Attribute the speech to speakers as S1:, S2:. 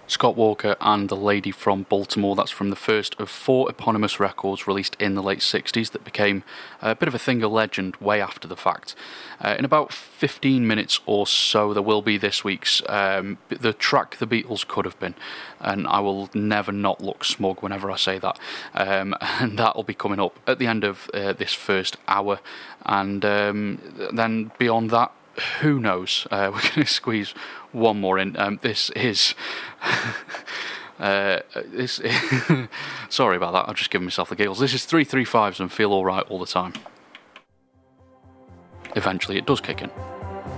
S1: Scott Walker and The Lady from Baltimore. That's from the first of 4 eponymous records released in the late 60s that became a bit of a thing of legend way after the fact. In about 15 minutes or so, there will be this week's the track The Beatles Could Have Been, and I will never not look smug whenever I say that. And that will be coming up at the end of this first hour, and then beyond that, who knows? We're going to squeeze one more in. This is... sorry about that, I've just given myself the giggles. This is 335s and Feel Alright All the Time. Eventually it does kick in.